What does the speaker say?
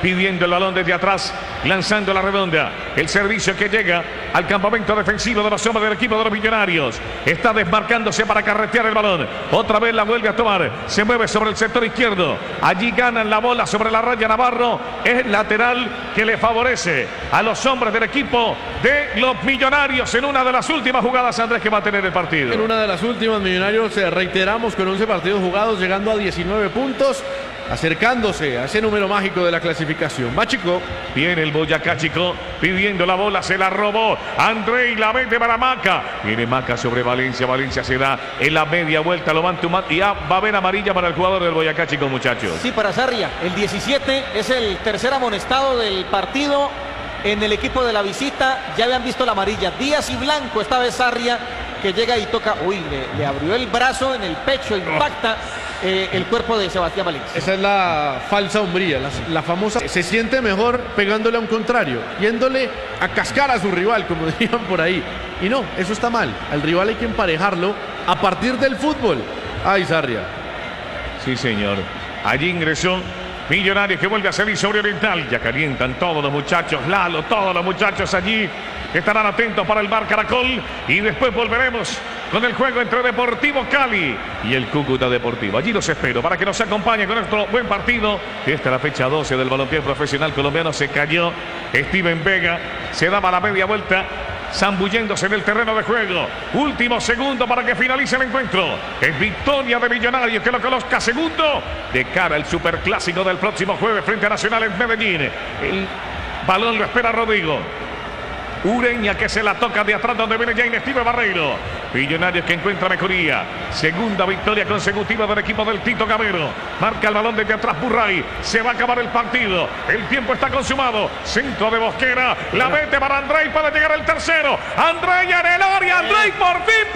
pidiendo el balón desde atrás, lanzando la redonda. El servicio que llega al campamento defensivo de los hombres del equipo de los Millonarios. Está desmarcándose para carretear el balón. Otra vez la vuelve a tomar. Se mueve sobre el sector izquierdo. Allí ganan la bola sobre la raya Navarro. Es lateral que le favorece a los hombres del equipo de los Millonarios en una de las últimas jugadas, Andrés, que va a tener el partido. En una de las últimas, Millonarios, reiteramos, con 11 partidos jugados, llegando a 19 puntos, acercándose a ese número mágico de la clasificación. Va Chico. Viene el Boyacá Chico pidiendo la bola, se la robó André y la vende para Maca. Viene Maca sobre Valencia, Valencia se da en la media vuelta, lo van tomando y ya va a haber amarilla para el jugador del Boyacá Chico, muchachos. Sí, para Sarria, el 17 es el tercer amonestado del partido en el equipo de la visita. Ya habían visto la amarilla, Díaz y Blanco, esta vez Sarria que llega y toca, uy, le abrió el brazo en el pecho, impacta el cuerpo de Sebastián Valencia. Esa es la falsa hombría, la famosa. Se siente mejor pegándole a un contrario, yéndole a cascar a su rival, como dirían por ahí. Y no, eso está mal. Al rival hay que emparejarlo a partir del fútbol. Ay, Sarria. Sí, señor. Allí ingresó Millonarios, que vuelve a salir sobre Oriental. Ya calientan todos los muchachos, Lalo, todos los muchachos allí estarán atentos para el Bar Caracol. Y después volveremos con el juego entre Deportivo Cali y el Cúcuta Deportivo. Allí los espero para que nos acompañen con nuestro buen partido. Esta es la fecha 12 del balompié profesional colombiano. Se cayó Steven Vega, se daba la media vuelta, zambulléndose en el terreno de juego. Último segundo para que finalice el encuentro. Es victoria de Millonarios, que lo coloca segundo de cara al superclásico del próximo jueves frente a Nacional en Medellín. El balón lo espera Rodrigo. Ureña, que se la toca de atrás donde viene Jaime Steve Barreiro. Millonarios que encuentra mejoría. Segunda victoria consecutiva del equipo del Tito Gamero. Marca el balón desde atrás Burray. Se va a acabar el partido. El tiempo está consumado. Centro de Bosquera. La mete para André, para llegar el tercero. André en el área. André por fin